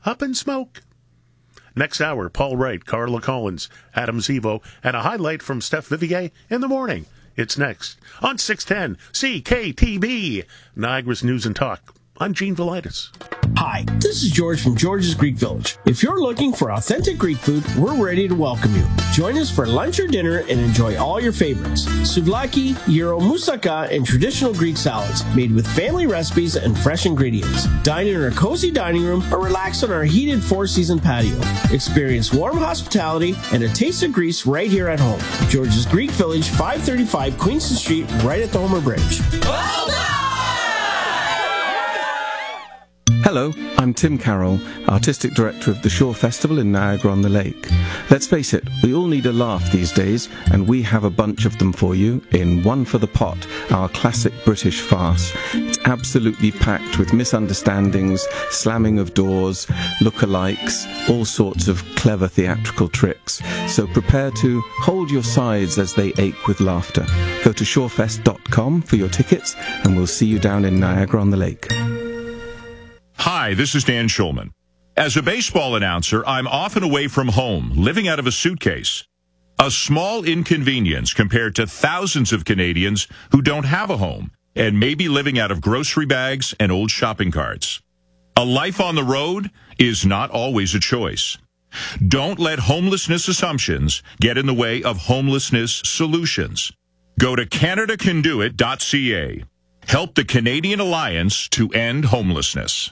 up in smoke. Next hour, Paul Wright, Carla Collins, Adam Zivo, and a highlight from Steph Vivier in the morning. It's next on 610 CKTB, Niagara's News and Talk. I'm Gene Velitis. Hi, this is George from George's Greek Village. If you're looking for authentic Greek food, we're ready to welcome you. Join us for lunch or dinner and enjoy all your favorites. Souvlaki, gyro, moussaka, and traditional Greek salads made with family recipes and fresh ingredients. Dine in our cozy dining room or relax on our heated four-season patio. Experience warm hospitality and a taste of Greece right here at home. George's Greek Village, 535 Queenston Street, right at the Homer Bridge. Well done! Hello, I'm Tim Carroll, Artistic Director of the Shore Festival in Niagara-on-the-Lake. Let's face it, we all need a laugh these days, and we have a bunch of them for you in One for the Pot, our classic British farce. It's absolutely packed with misunderstandings, slamming of doors, lookalikes, all sorts of clever theatrical tricks. So prepare to hold your sides as they ache with laughter. Go to shorefest.com for your tickets, and we'll see you down in Niagara-on-the-Lake. Hi, this is Dan Schulman. As a baseball announcer, I'm often away from home, living out of a suitcase. A small inconvenience compared to thousands of Canadians who don't have a home and may be living out of grocery bags and old shopping carts. A life on the road is not always a choice. Don't let homelessness assumptions get in the way of homelessness solutions. Go to CanadaCanDoIt.ca. Help the Canadian Alliance to end homelessness.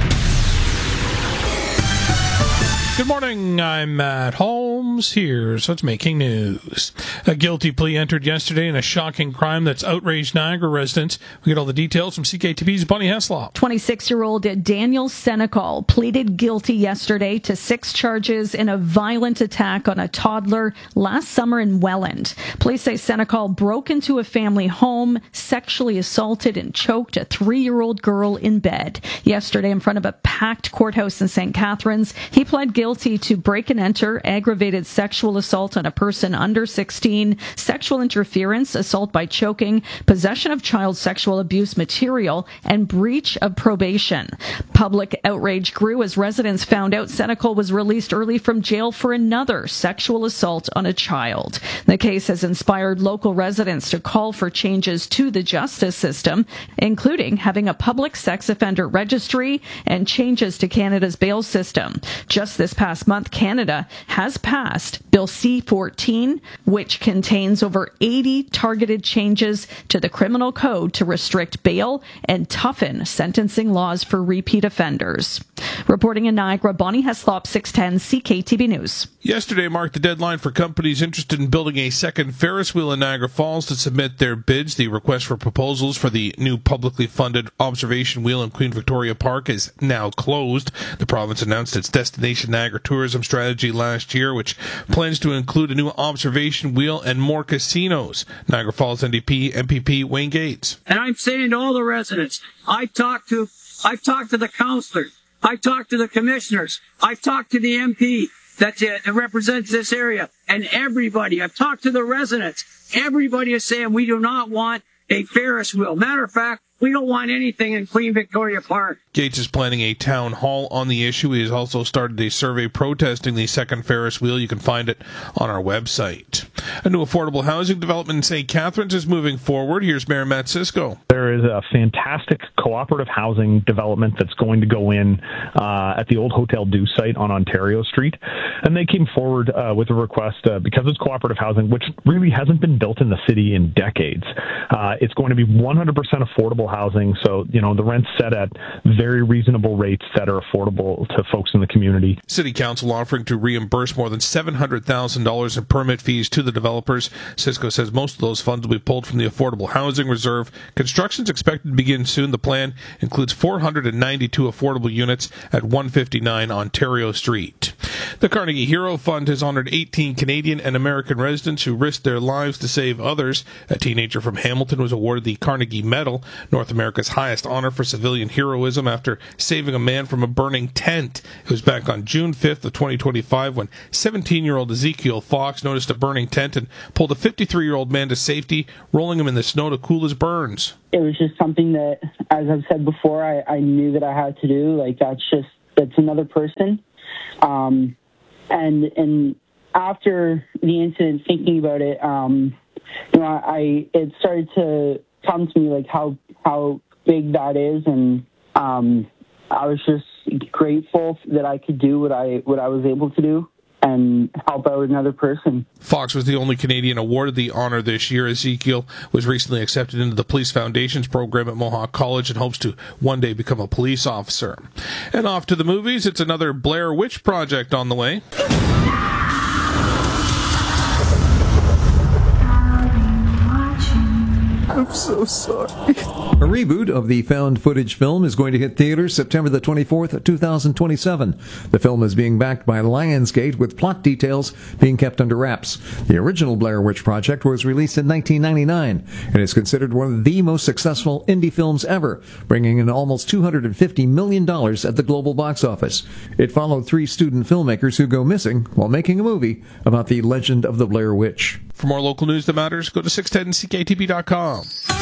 Good morning, I'm Matt Holmes. Here's what's making news. A guilty plea entered yesterday in a shocking crime that's outraged Niagara residents. We get all the details from CKTV's Bonnie Heslop. 26-year-old Daniel Senecal pleaded guilty yesterday to 6 charges in a violent attack on a toddler last summer in Welland. Police say Senecal broke into a family home, sexually assaulted and choked a 3-year-old girl in bed. Yesterday, in front of a packed courthouse in St. Catharines, he pled guilty to break and enter, aggravated sexual assault on a person under 16, sexual interference, assault by choking, possession of child sexual abuse material, and breach of probation. Public outrage grew as residents found out Senecal was released early from jail for another sexual assault on a child. The case has inspired local residents to call for changes to the justice system, including having a public sex offender registry and changes to Canada's bail system. Just this past month, Canada has passed Bill C-14, which contains over 80 targeted changes to the criminal code to restrict bail and toughen sentencing laws for repeat offenders. Reporting in Niagara, Bonnie Heslop, 610 CKTB News. Yesterday marked the deadline for companies interested in building a second Ferris wheel in Niagara Falls to submit their bids. The request for proposals for the new publicly funded observation wheel in Queen Victoria Park is now closed. The province announced its Destination Niagara tourism strategy last year, which plans to include a new observation wheel and more casinos. Niagara Falls NDP MPP Wayne Gates. And I'm saying to all the residents, I've talked to the councillors, I've talked to the commissioners, I've talked to the MP that represents this area, and everybody, I've talked to the residents, everybody is saying we do not want a Ferris wheel. Matter of fact, we don't want anything in Queen Victoria Park. Gates is planning a town hall on the issue. He has also started a survey protesting the second Ferris wheel. You can find it on our website. A new affordable housing development in St. Catharines is moving forward. Here's Mayor Matt Cisco. There is a fantastic cooperative housing development that's going to go in at the old Hotel Dieu site on Ontario Street. And they came forward with a request because it's cooperative housing, which really hasn't been built in the city in decades. It's going to be 100% affordable housing. So, the rent's set at very reasonable rates that are affordable to folks in the community. City Council offering to reimburse more than $700,000 in permit fees to the developers. Cisco says most of those funds will be pulled from the Affordable Housing Reserve. Construction is expected to begin soon. The plan includes 492 affordable units at 159 Ontario Street. The Carnegie Hero Fund has honored 18 Canadian and American residents who risked their lives to save others. A teenager from Hamilton was awarded the Carnegie Medal, North America's highest honor for civilian heroism, after saving a man from a burning tent. It was back on June 5th of 2025 when 17-year-old Ezekiel Fox noticed a burning tent and pulled a 53-year-old man to safety, rolling him in the snow to cool his burns. It was just something that, as I've said before, I knew that I had to do. That's just that's another person. And after the incident, thinking about it, it started to come to me like how big that is, and I was just grateful that I could do what I was able to do and help out another person. Fox was the only Canadian awarded the honor this year. Ezekiel was recently accepted into the Police Foundations program at Mohawk College and hopes to one day become a police officer. And off to the movies, it's another Blair Witch Project on the way. I'm so sorry. A reboot of the found footage film is going to hit theaters September the 24th, 2027. The film is being backed by Lionsgate, with plot details being kept under wraps. The original Blair Witch Project was released in 1999 and is considered one of the most successful indie films ever, bringing in almost $250 million at the global box office. It followed 3 student filmmakers who go missing while making a movie about the legend of the Blair Witch. For more local news that matters, go to 610ckTB.com.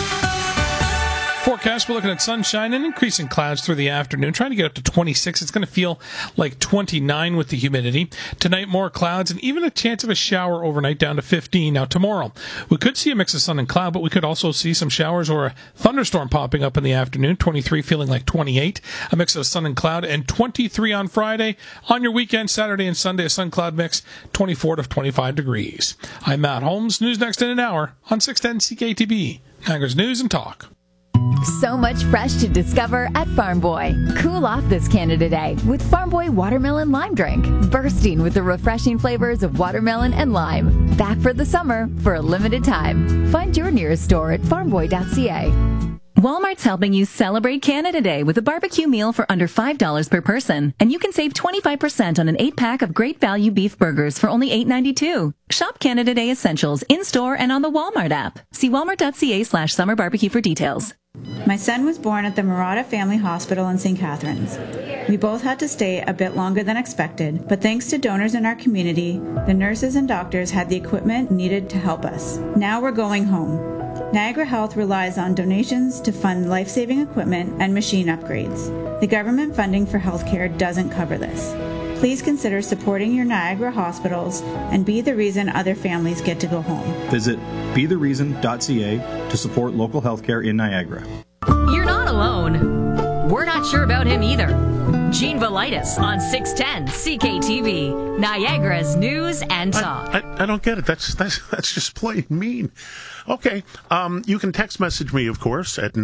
Forecast, we're looking at sunshine and increasing clouds through the afternoon, trying to get up to 26. It's going to feel like 29 with the humidity. Tonight, more clouds and even a chance of a shower overnight, down to 15. Now, tomorrow, we could see a mix of sun and cloud, but we could also see some showers or a thunderstorm popping up in the afternoon. 23 feeling like 28. A mix of sun and cloud, and 23 on Friday. On your weekend, Saturday and Sunday, a sun-cloud mix, 24 to 25 degrees. I'm Matt Holmes. News next in an hour on 610 CKTB. Niagara's News and Talk. So much fresh to discover at Farm Boy. Cool off this Canada Day with Farm Boy Watermelon Lime Drink, bursting with the refreshing flavors of watermelon and lime. Back for the summer for a limited time. Find your nearest store at farmboy.ca. Walmart's helping you celebrate Canada Day with a barbecue meal for under $5 per person. And you can save 25% on an 8-pack of great value beef burgers for only $8.92. Shop Canada Day essentials in-store and on the Walmart app. See walmart.ca/summer barbecue for details. My son was born at the Murata Family Hospital in St. Catharines. We both had to stay a bit longer than expected, but thanks to donors in our community, the nurses and doctors had the equipment needed to help us. Now we're going home. Niagara Health relies on donations to fund life-saving equipment and machine upgrades. The government funding for healthcare doesn't cover this. Please consider supporting your Niagara hospitals and be the reason other families get to go home. Visit bethereason.ca to support local healthcare in Niagara. You're not alone. We're not sure about him either. Gene Velitis on 610 CKTV, Niagara's News and Talk. I don't get it. That's just plain mean. Okay. You can text message me, of course, at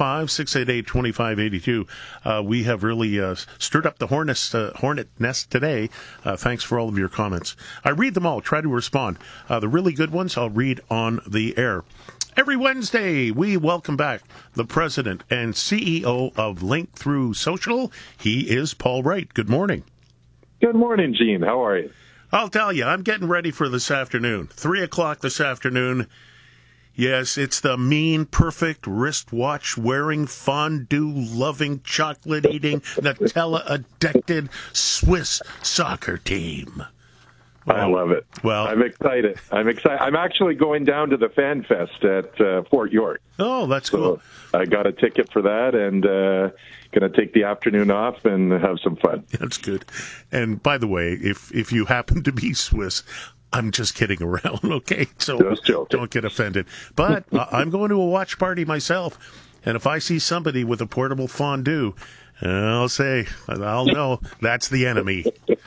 905-688-2582. We have really stirred up the hornet nest today. Thanks for all of your comments. I read them all, try to respond. The really good ones I'll read on the air. Every Wednesday, we welcome back the president and CEO of Link Through Social. He is Paul Wright. Good morning. Good morning, Gene. How are you? I'll tell you, I'm getting ready for this afternoon. 3 o'clock this afternoon. Yes, it's the mean, perfect, wristwatch-wearing, fondue-loving, chocolate-eating, Nutella-addicted Swiss soccer team. I love it. Well, I'm excited. I'm actually going down to the Fan Fest at Fort York. Oh, that's cool. I got a ticket for that and going to take the afternoon off and have some fun. That's good. And by the way, if you happen to be Swiss, I'm just kidding around, okay? So don't get offended. But I'm going to a watch party myself, and if I see somebody with a portable fondue, I'll know that's the enemy.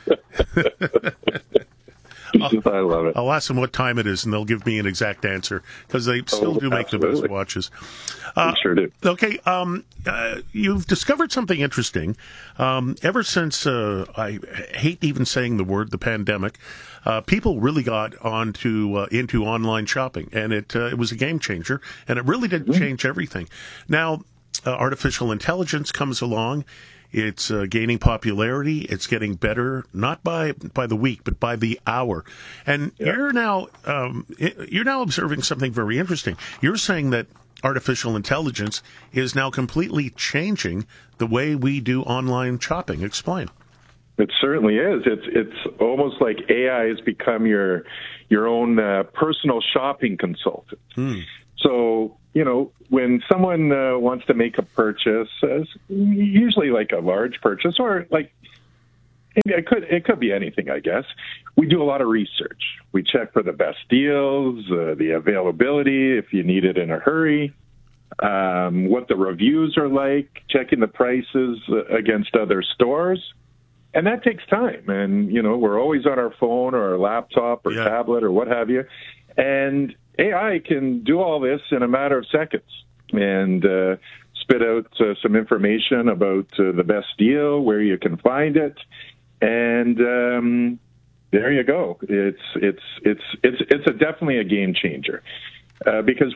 I love it. I'll ask them what time it is, and they'll give me an exact answer, because they still do make the best watches. They sure do. Okay, you've discovered something interesting. Ever since, I hate even saying the word, the pandemic, people really got into online shopping, and it was a game changer, and it really did change everything. Now, artificial intelligence comes along. It's gaining popularity. It's getting better, not by the week, but by the hour. And you're now observing something very interesting. You're saying that artificial intelligence is now completely changing the way we do online shopping. Explain. It certainly is. It's almost like AI has become your own personal shopping consultant. So, when someone wants to make a purchase, usually like a large purchase, or like it could be anything, I guess. We do a lot of research. We check for the best deals, the availability, if you need it in a hurry, what the reviews are like, checking the prices against other stores. And that takes time. And, we're always on our phone or our laptop or tablet or what have you. And AI can do all this in a matter of seconds and spit out some information about the best deal, where you can find it. And there you go. It's definitely a game changer because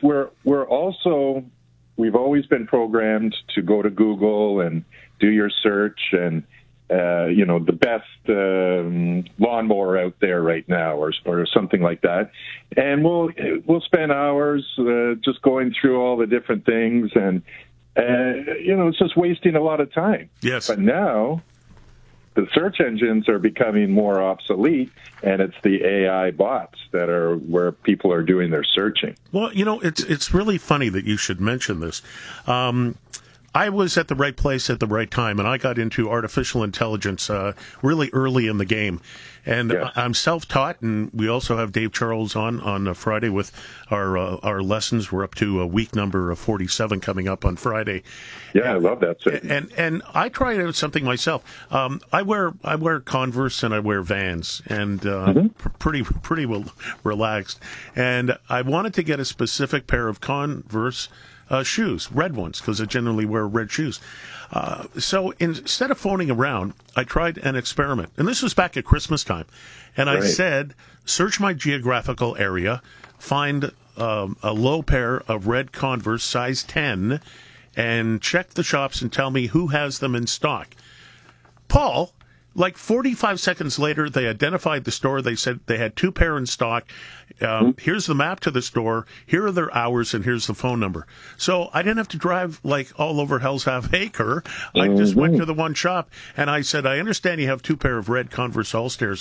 we've always been programmed to go to Google and do your search and the best lawnmower out there right now, or something like that, and we'll spend hours just going through all the different things, and it's just wasting a lot of time. Yes, but now the search engines are becoming more obsolete, and it's the AI bots that are where people are doing their searching. Well, it's really funny that you should mention this. I was at the right place at the right time, and I got into artificial intelligence really early in the game. And I'm self-taught, and we also have Dave Charles on Friday with our lessons. We're up to week number 47 coming up on Friday. Yeah, I love that. And I tried out something myself. I wear Converse and I wear Vans, and pretty relaxed. And I wanted to get a specific pair of Converse shoes, red ones, because I generally wear red shoes. So instead of phoning around, I tried an experiment. And this was back at Christmas time. And I said, search my geographical area, find a low pair of red Converse, size 10, and check the shops and tell me who has them in stock. Paul, like 45 seconds later, they identified the store. They said they had 2 pair in stock. Here's the map to the store. Here are their hours, and here's the phone number. So I didn't have to drive like all over Hell's Half Acre. I just went to the one shop, and I said, I understand you have 2 pair of red Converse All-Stars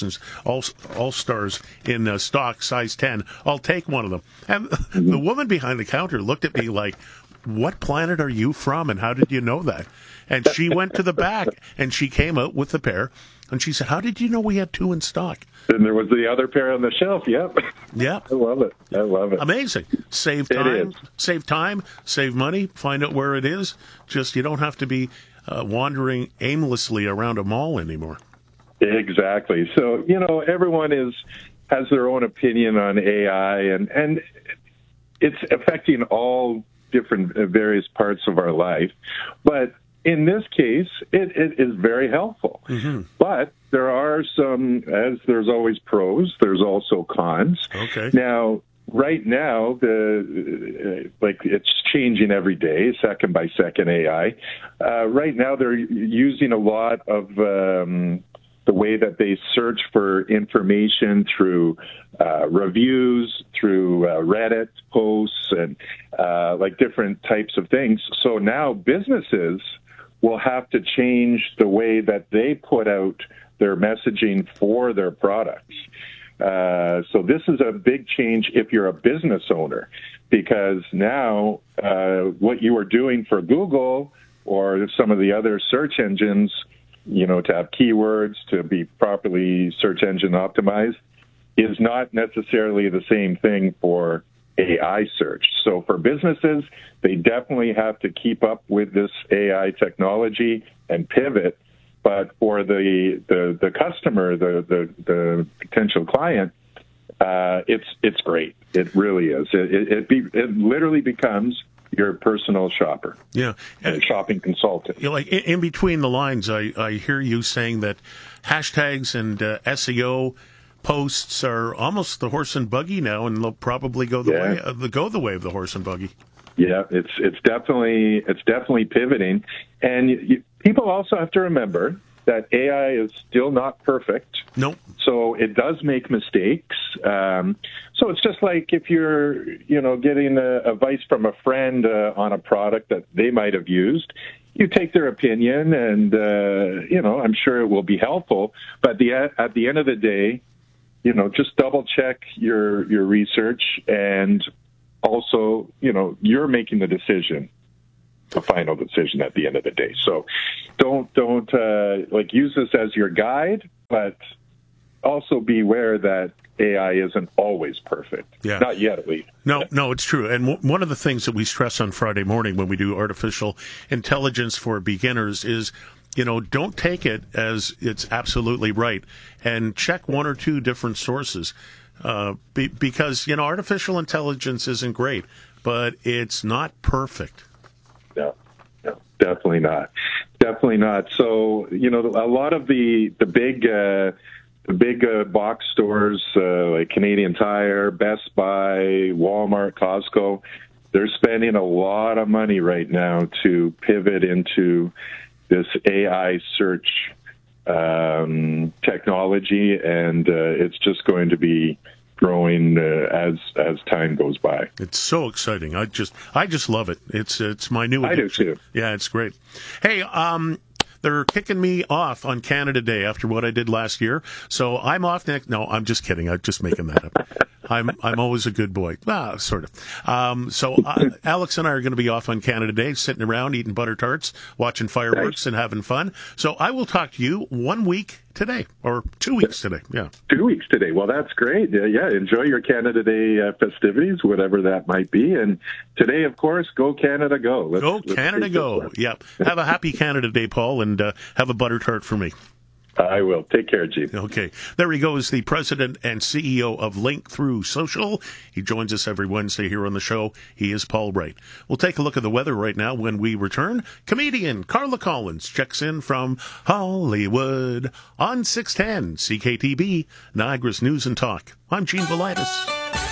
in stock, size 10. I'll take one of them. And the woman behind the counter looked at me like, what planet are you from, and how did you know that? And she went to the back, and she came out with the pair, and she said, how did you know we had 2 in stock? And there was the other pair on the shelf, yep. Yep. I love it. Amazing. Save time, save money, find out where it is. Just, you don't have to be wandering aimlessly around a mall anymore. Exactly. So, everyone has their own opinion on AI, and it's affecting all different various parts of our life. But in this case, it is very helpful. Mm-hmm. But there are some, as there's always pros, there's also cons. Okay. Now, right now, it's changing every day, second by second AI. Right now, they're using a lot of the way that they search for information through reviews, through Reddit posts, and different types of things. So now businesses will have to change the way that they put out their messaging for their products. So this is a big change if you're a business owner, because now what you are doing for Google or some of the other search engines, to have keywords, to be properly search engine optimized, is not necessarily the same thing for AI search. So for businesses, they definitely have to keep up with this AI technology and pivot. But for the customer, the potential client, it's great. It really is. It literally becomes your personal shopper. Yeah. Shopping consultant. Like in between the lines, I hear you saying that hashtags and SEO posts are almost the horse and buggy now, and they'll probably go the way of the horse and buggy. Yeah, it's definitely pivoting, and people also have to remember that AI is still not perfect. Nope. So it does make mistakes. So it's just like if you're, getting advice from a friend on a product that they might have used. You take their opinion, and I'm sure it will be helpful. But at the end of the day, just double check your research and also, you're making the decision, the final decision at the end of the day. So don't use this as your guide, but also be aware that AI isn't always perfect. Yeah. Not yet, at least. No, it's true. And one of the things that we stress on Friday morning when we do artificial intelligence for beginners is, don't take it as it's absolutely right, and check one or two different sources. Because, artificial intelligence isn't great, but it's not perfect. No, definitely not. Definitely not. So, a lot of the big box stores like Canadian Tire, Best Buy, Walmart, Costco, they're spending a lot of money right now to pivot into this AI search technology, and it's just going to be growing as time goes by. It's so exciting. I just love it. It's my new addiction. I do too. Yeah, it's great. Hey, they're kicking me off on Canada Day after what I did last year, so I'm off next. No, I'm just kidding. I'm just making that up. I'm always a good boy. Sort of. So Alex and I are going to be off on Canada Day, sitting around eating butter tarts, watching fireworks, and having fun. So I will talk to you 1 week today, or 2 weeks today. Yeah, 2 weeks today. Well, that's great. Yeah, enjoy your Canada Day festivities, whatever that might be. And today, of course, go Canada, go. Let's Canada, go. Yeah. Have a happy Canada Day, Paul, and have a butter tart for me. I will. Take care, Gene. Okay. There he goes, the president and CEO of Link Through Social. He joins us every Wednesday here on the show. He is Paul Wright. We'll take a look at the weather right now when we return. Comedian Carla Collins checks in from Hollywood on 610 CKTB, Niagara's News and Talk. I'm Gene Velitis.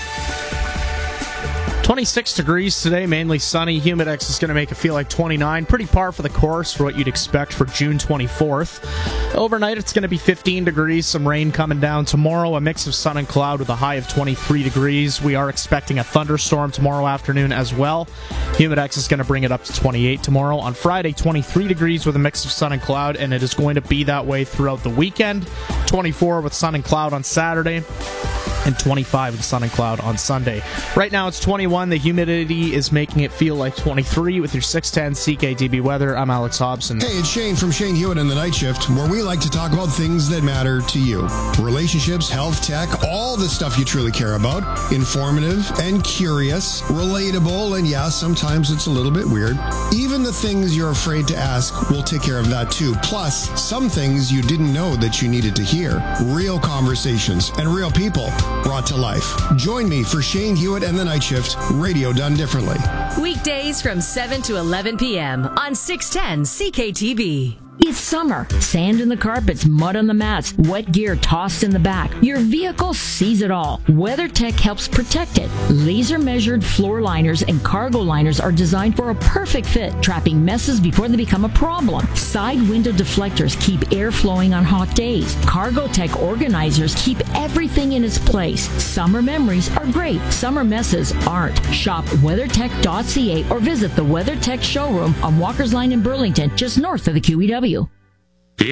26 degrees today, mainly sunny. Humidex is going to make it feel like 29. Pretty par for the course for what you'd expect for June 24th. Overnight, it's going to be 15 degrees, some rain coming down tomorrow, a mix of sun and cloud with a high of 23 degrees. We are expecting a thunderstorm tomorrow afternoon as well. Humidex is going to bring it up to 28 tomorrow. On Friday, 23 degrees with a mix of sun and cloud, and it is going to be that way throughout the weekend. 24 with sun and cloud on Saturday, and 25 with sun and cloud on Sunday. Right now it's 21. The humidity is making it feel like 23 with your 610 CKTB weather. I'm Alex Hobson. Hey, it's Shane from Shane Hewitt and the Night Shift, where we like to talk about things that matter to you. Relationships, health, tech, all the stuff you truly care about. Informative and curious, relatable, and yeah, sometimes it's a little bit weird. Even the things you're afraid to ask, we'll take care of that too. Plus, some things you didn't know that you needed to hear. Real conversations and real people brought to life. Join me for Shane Hewitt and the Night Shift, radio done differently. Weekdays from 7 to 11 p.m. on 610 CKTB. It's summer. Sand in the carpets, mud on the mats, wet gear tossed in the back. Your vehicle sees it all. WeatherTech helps protect it. Laser-measured floor liners and cargo liners are designed for a perfect fit, trapping messes before they become a problem. Side window deflectors keep air flowing on hot days. Cargotech organizers keep everything in its place. Summer memories are great. Summer messes aren't. Shop WeatherTech.ca or visit the WeatherTech showroom on Walker's Line in Burlington, just north of the QEW.